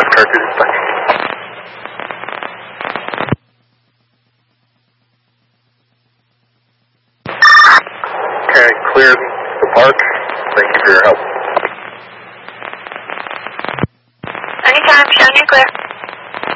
left car through dispatch. Okay, clear the park. Thank you for your help. Anytime, showing you clear.